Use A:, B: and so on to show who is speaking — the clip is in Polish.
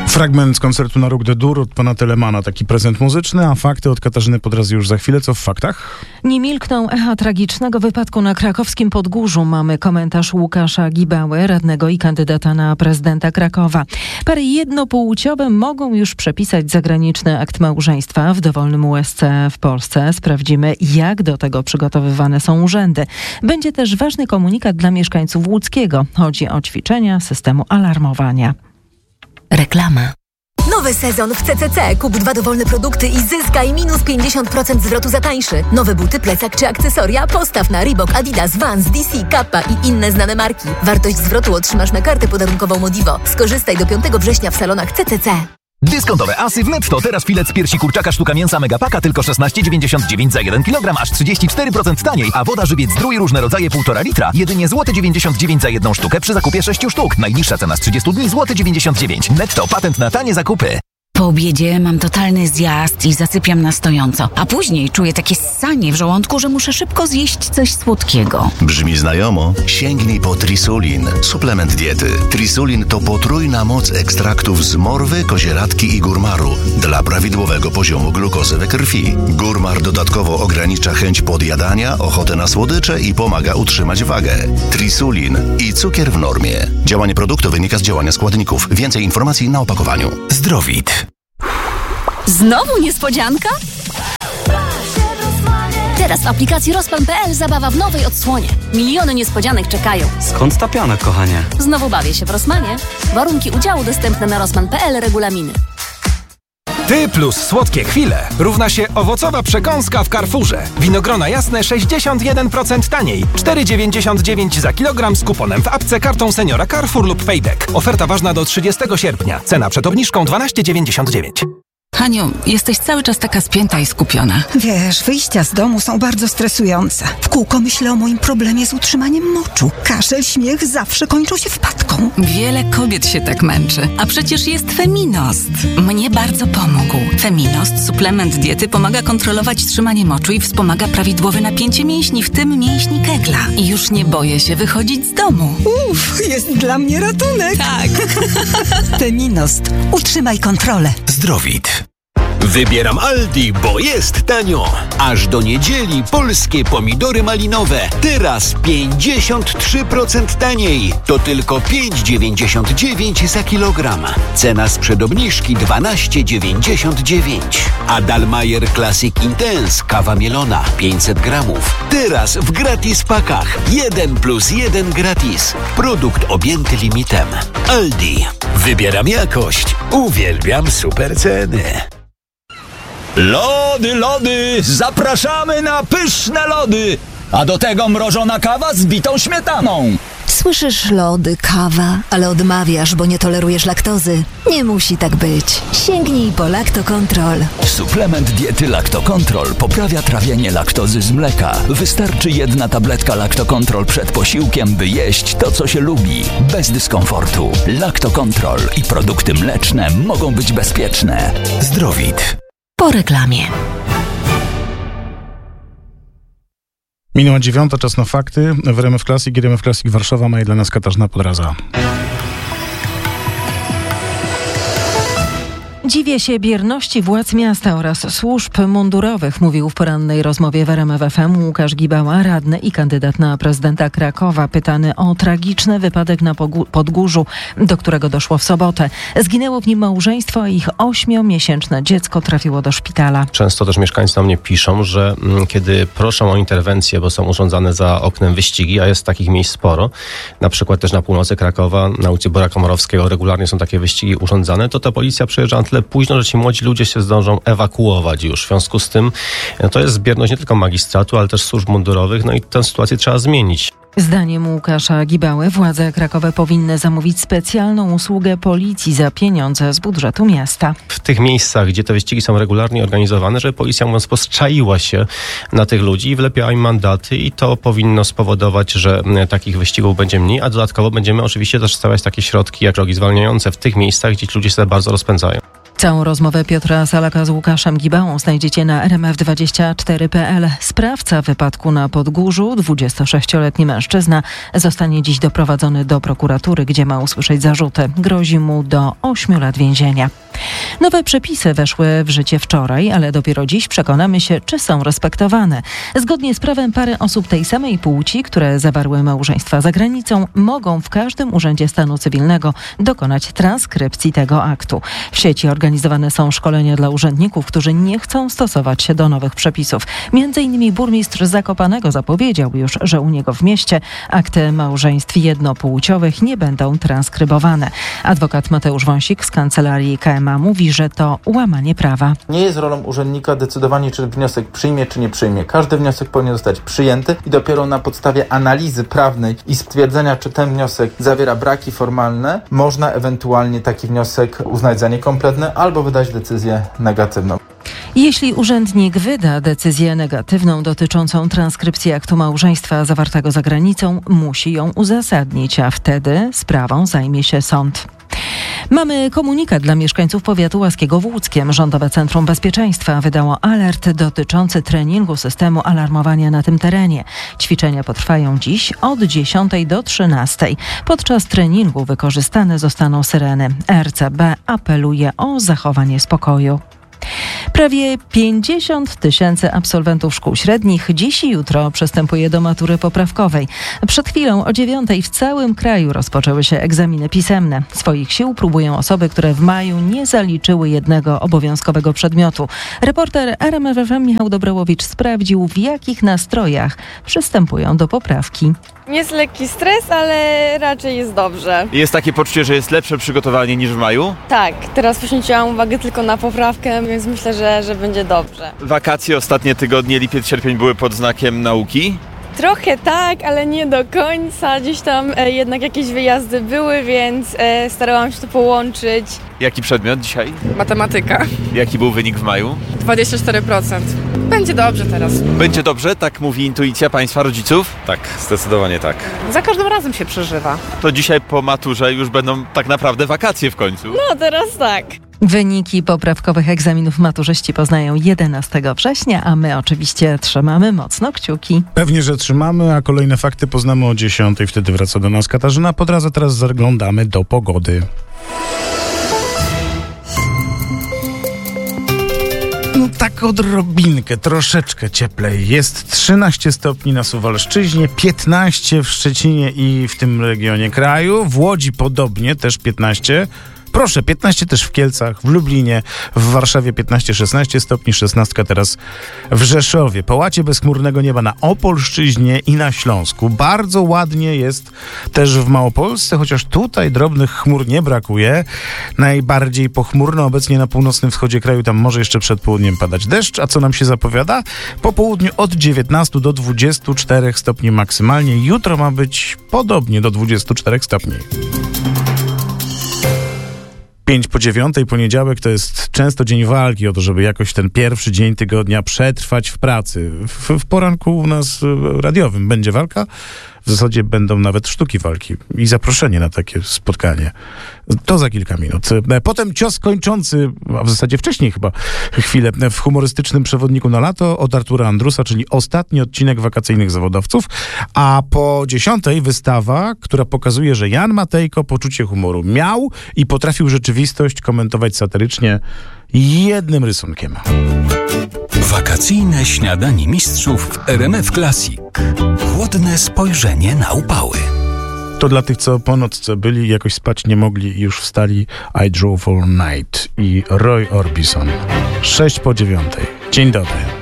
A: Fragment z koncertu na Rock de Dur od pana Telemana, taki prezent muzyczny, a fakty od Katarzyny Podrazy już za chwilę. Co w faktach?
B: Nie milkną echa tragicznego wypadku na krakowskim Podgórzu. Mamy komentarz Łukasza Gibały, radnego i kandydata na prezydenta Krakowa. Pary jednopłciowe mogą już przepisać zagraniczny akt małżeństwa w dowolnym USC w Polsce. Sprawdzimy, jak do tego przygotowywane są urzędy. Będzie też ważny komunikat dla mieszkańców Łódzkiego. Chodzi o ćwiczenia systemu alarmowania.
C: Reklama.
D: Nowy sezon w CCC. Kup 2 dowolne produkty i zyskaj minus 50% zwrotu za tańszy. Nowe buty, plecak czy akcesoria postaw na Reebok, Adidas, Vans, DC, Kappa i inne znane marki. Wartość zwrotu otrzymasz na kartę podarunkową Modivo. Skorzystaj do 5 września w salonach CCC.
E: Dyskontowe asy w Netto. Teraz filet z piersi kurczaka sztuka mięsa Megapaka tylko 16,99 za 1 kg, aż 34% taniej, a woda Żywiec Zdrój różne rodzaje 1,5 litra jedynie złoty 99 za 1 sztukę przy zakupie 6 sztuk. Najniższa cena z 30 dni złoty 99. Netto, patent na tanie zakupy.
C: Po obiedzie mam totalny zjazd i zasypiam na stojąco, a później czuję takie ssanie w żołądku, że muszę szybko zjeść coś słodkiego.
F: Brzmi znajomo? Sięgnij po Trisulin, suplement diety. Trisulin to potrójna moc ekstraktów z morwy, kozieradki i górmaru dla prawidłowego poziomu glukozy we krwi. Górmar dodatkowo ogranicza chęć podjadania, ochotę na słodycze i pomaga utrzymać wagę. Trisulin i cukier w normie. Działanie produktu wynika z działania składników. Więcej informacji na opakowaniu.
E: Zdrowit.
G: Znowu niespodzianka? Teraz w aplikacji Rosman.pl zabawa w nowej odsłonie. Miliony niespodzianek czekają.
H: Skąd ta piana, kochanie?
G: Znowu bawię się w Rosmanie. Warunki udziału dostępne na Rosman.pl, regulaminy.
I: Ty plus słodkie chwile równa się owocowa przekąska w Carrefourze. Winogrona jasne 61% taniej. 4,99 za kilogram z kuponem w apce, kartą seniora Carrefour lub Payback. Oferta ważna do 30 sierpnia. Cena przed obniżką 12,99.
C: Haniu, jesteś cały czas taka spięta i skupiona.
J: Wiesz, wyjścia z domu są bardzo stresujące. W kółko myślę o moim problemie z utrzymaniem moczu. Kaszel, śmiech zawsze kończą się wpadką.
C: Wiele kobiet się tak męczy, a przecież jest Feminost. Mnie bardzo pomógł. Feminost, suplement diety, pomaga kontrolować trzymanie moczu i wspomaga prawidłowe napięcie mięśni, w tym mięśni Kegla. I już nie boję się wychodzić z domu.
J: Jest dla mnie ratunek.
C: Tak.
J: Feminost. Utrzymaj kontrolę.
E: Zdrowit.
K: Wybieram Aldi, bo jest tanio. Aż do niedzieli polskie pomidory malinowe. Teraz 53% taniej. To tylko 5,99 za kilogram. Cena sprzed obniżki 12,99. A Dalmayer Classic Intense kawa mielona 500 gramów. Teraz w gratis pakach. 1+1 gratis. Produkt objęty limitem. Aldi. Wybieram jakość. Uwielbiam super ceny.
L: Lody, lody! Zapraszamy na pyszne lody! A do tego mrożona kawa z bitą śmietaną.
D: Słyszysz lody, kawa, ale odmawiasz, bo nie tolerujesz laktozy. Nie musi tak być. Sięgnij po Lactocontrol.
L: Suplement diety Lactocontrol poprawia trawienie laktozy z mleka. Wystarczy 1 tabletka Lactocontrol przed posiłkiem, by jeść to, co się lubi. Bez dyskomfortu. Lactocontrol i produkty mleczne mogą być bezpieczne.
E: Zdrowit.
C: Po reklamie.
A: Minęła 9, czas na fakty. W RMF Classic, RMF Classic Warszawa ma dla nas Katarzyna Podraza.
B: Dziwię się bierności władz miasta oraz służb mundurowych, mówił w porannej rozmowie w RMF FM Łukasz Gibała, radny i kandydat na prezydenta Krakowa, pytany o tragiczny wypadek na Podgórzu, do którego doszło w sobotę. Zginęło w nim małżeństwo, a ich 8-miesięczne dziecko trafiło do szpitala.
M: Często też mieszkańcy do mnie piszą, że kiedy proszą o interwencję, bo są urządzane za oknem wyścigi, a jest takich miejsc sporo, na przykład też na północy Krakowa, na ulicy Bora Komorowskiego regularnie są takie wyścigi urządzane, to ta policja przejeżdża na tyle późno, że ci młodzi ludzie się zdążą ewakuować już. W związku z tym to jest zbierność nie tylko magistratu, ale też służb mundurowych, no i tę sytuację trzeba zmienić.
B: Zdaniem Łukasza Gibały władze Krakowa powinny zamówić specjalną usługę policji za pieniądze z budżetu miasta.
M: W tych miejscach, gdzie te wyścigi są regularnie organizowane, żeby policja, mówiąc, postrzaiła się na tych ludzi i wlepiała im mandaty i to powinno spowodować, że takich wyścigów będzie mniej, a dodatkowo będziemy oczywiście też stawiać takie środki jak drogi zwalniające w tych miejscach, gdzie ci ludzie się bardzo rozpędzają.
B: Całą rozmowę Piotra Salaka z Łukaszem Gibałą znajdziecie na rmf24.pl. Sprawca wypadku na Podgórzu, 26-letni mężczyzna, zostanie dziś doprowadzony do prokuratury, gdzie ma usłyszeć zarzuty. Grozi mu do 8 lat więzienia. Nowe przepisy weszły w życie wczoraj, ale dopiero dziś przekonamy się, czy są respektowane. Zgodnie z prawem pary osób tej samej płci, które zawarły małżeństwa za granicą, mogą w każdym urzędzie stanu cywilnego dokonać transkrypcji tego aktu. W sieci organizowane są szkolenia dla urzędników, którzy nie chcą stosować się do nowych przepisów. Między innymi burmistrz Zakopanego zapowiedział już, że u niego w mieście akty małżeństw jednopłciowych nie będą transkrybowane. Adwokat Mateusz Wąsik z kancelarii KMA mówi, że to łamanie prawa.
H: Nie jest rolą urzędnika decydowanie, czy wniosek przyjmie, czy nie przyjmie. Każdy wniosek powinien zostać przyjęty i dopiero na podstawie analizy prawnej i stwierdzenia, czy ten wniosek zawiera braki formalne, można ewentualnie taki wniosek uznać za niekompletny albo wydać decyzję negatywną.
B: Jeśli urzędnik wyda decyzję negatywną dotyczącą transkrypcji aktu małżeństwa zawartego za granicą, musi ją uzasadnić, a wtedy sprawą zajmie się sąd. Mamy komunikat dla mieszkańców powiatu łaskiego w Łódzkiem. Rządowe Centrum Bezpieczeństwa wydało alert dotyczący treningu systemu alarmowania na tym terenie. Ćwiczenia potrwają dziś od 10 do 13. Podczas treningu wykorzystane zostaną syreny. RCB apeluje o zachowanie spokoju. Prawie 50 000 absolwentów szkół średnich dziś i jutro przystępuje do matury poprawkowej. Przed chwilą o 9 w całym kraju rozpoczęły się egzaminy pisemne. Swoich sił próbują osoby, które w maju nie zaliczyły jednego obowiązkowego przedmiotu. Reporter RMF FM Michał Dobrołowicz sprawdził, w jakich nastrojach przystępują do poprawki.
N: Jest lekki stres, ale raczej jest dobrze.
O: Jest takie poczucie, że jest lepsze przygotowanie niż w maju?
N: Tak, teraz poświęciłam uwagę tylko na poprawkę, więc myślę, że będzie dobrze.
O: Wakacje, ostatnie tygodnie, lipiec, sierpień były pod znakiem nauki?
N: Trochę tak, ale nie do końca. Gdzieś tam jednak jakieś wyjazdy były, więc starałam się to połączyć.
O: Jaki przedmiot dzisiaj?
P: Matematyka.
O: Jaki był wynik w maju?
P: 24%. Będzie dobrze teraz.
O: Będzie dobrze? Tak mówi intuicja Państwa rodziców?
Q: Tak, zdecydowanie tak.
P: Za każdym razem się przeżywa.
O: To dzisiaj po maturze już będą tak naprawdę wakacje w końcu.
N: No teraz tak.
B: Wyniki poprawkowych egzaminów maturzyści poznają 11 września, a my oczywiście trzymamy mocno kciuki.
A: Pewnie, że trzymamy, a kolejne fakty poznamy o 10. Wtedy wraca do nas Katarzyna Podraz. Teraz zaglądamy do pogody. No tak odrobinkę, troszeczkę cieplej. Jest 13 stopni na Suwalszczyźnie, 15 w Szczecinie i w tym regionie kraju. W Łodzi podobnie, też 15. Proszę, 15 też w Kielcach, w Lublinie, w Warszawie 15-16 stopni, 16 teraz w Rzeszowie. Połacie bezchmurnego nieba na Opolszczyźnie i na Śląsku. Bardzo ładnie jest też w Małopolsce, chociaż tutaj drobnych chmur nie brakuje. Najbardziej pochmurno obecnie na północnym wschodzie kraju, tam może jeszcze przed południem padać deszcz. A co nam się zapowiada? Po południu od 19 do 24 stopni maksymalnie. Jutro ma być podobnie do 24 stopni. 8:55, poniedziałek to jest często dzień walki o to, żeby jakoś ten pierwszy dzień tygodnia przetrwać w pracy. W poranku u nas radiowym będzie walka. W zasadzie będą nawet sztuki walki i zaproszenie na takie spotkanie. To za kilka minut. Potem cios kończący, a w zasadzie wcześniej chyba chwilę, w humorystycznym przewodniku na lato od Artura Andrusa, czyli ostatni odcinek Wakacyjnych Zawodowców. A po 10 wystawa, która pokazuje, że Jan Matejko poczucie humoru miał i potrafił rzeczywistość komentować satyrycznie jednym rysunkiem.
R: Wakacyjne śniadanie mistrzów w RMF Classic. Chłodne spojrzenie na upały.
A: To dla tych, co po nocce byli i jakoś spać nie mogli i już wstali, I Drove All Night i Roy Orbison. 6:06. Dzień dobry.